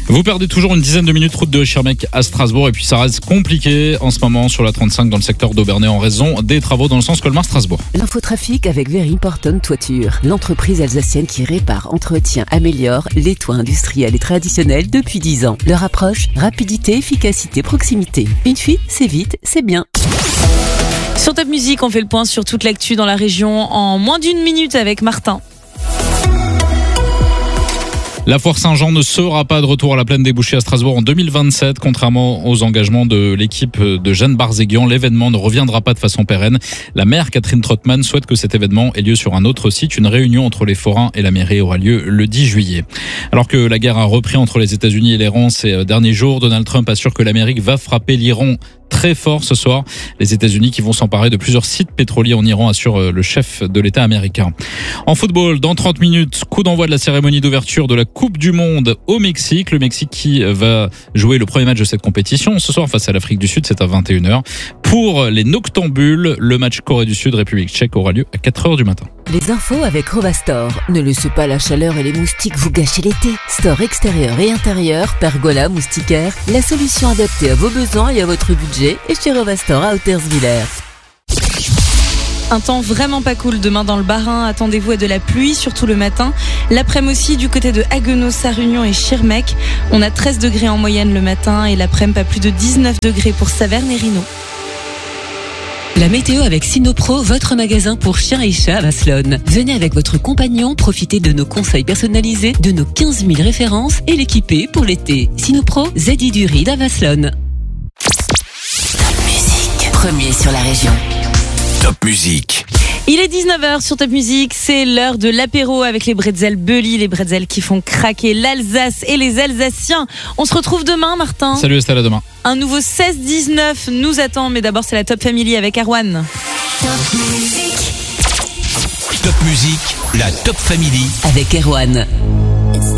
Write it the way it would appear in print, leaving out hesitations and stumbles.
Vous perdez toujours une dizaine de minutes route de Schirmeck à Strasbourg et puis ça reste compliqué en ce moment sur la 35 dans le secteur d'Aubernay en raison des travaux dans le sens Colmar-Strasbourg. L'infotrafic avec Very Important Toiture, l'entreprise alsacienne qui répare, entretient, améliore les toits industriels et traditionnels depuis 10 ans. Leur approche, rapidité, efficacité, proximité. Une fuite, c'est vite, c'est bien. Sur Top Music, on fait le point sur toute l'actu dans la région en moins d'une minute avec Martin. La foire Saint-Jean ne sera pas de retour à la plaine des Bouchers à Strasbourg en 2027. Contrairement aux engagements de l'équipe de Jeanne Barzéguian, l'événement ne reviendra pas de façon pérenne. La maire Catherine Trottmann souhaite que cet événement ait lieu sur un autre site. Une réunion entre les forains et la mairie aura lieu le 10 juillet. Alors que la guerre a repris entre les États-Unis et l'Iran ces derniers jours, Donald Trump assure que l'Amérique va frapper l'Iran très fort ce soir. Les États-Unis qui vont s'emparer de plusieurs sites pétroliers en Iran, assure le chef de l'État américain. En football, dans 30 minutes, coup d'envoi de la cérémonie d'ouverture de la Coupe du Monde au Mexique. Le Mexique qui va jouer le premier match de cette compétition ce soir face à l'Afrique du Sud, c'est à 21h. Pour les Noctambules, le match Corée du Sud, République tchèque aura lieu à 4h du matin. Les infos avec Rovastor. Ne laissez pas la chaleur et les moustiques vous gâcher l'été. Store extérieur et intérieur, pergola, moustiquaire, la solution adaptée à vos besoins et à votre budget est chez Rovastor à Hauterswiller. Un temps vraiment pas cool demain dans le Bas-Rhin. Attendez-vous à de la pluie, surtout le matin. L'après-midi aussi du côté de Haguenau, Sarre-Union et Schirmeck. On a 13 degrés en moyenne le matin et l'après-midi pas plus de 19 degrés pour Saverne et Rhino. La météo avec Sinopro, votre magasin pour chiens et chats à Vasselonne. Venez avec votre compagnon, profitez de nos conseils personnalisés, de nos 15 000 références et l'équiper pour l'été. Sinopro, Zedi du Ride à Vasselonne. Top Music, premier sur la région. Top Music. Il est 19h sur Top Music, c'est l'heure de l'apéro avec les bretzels Bully, les bretzels qui font craquer l'Alsace et les Alsaciens. On se retrouve demain, Martin. Salut Estelle, à demain. Un nouveau 16-19 nous attend, mais d'abord c'est la Top Family avec Erwan. Top Music, la Top Family avec Erwan.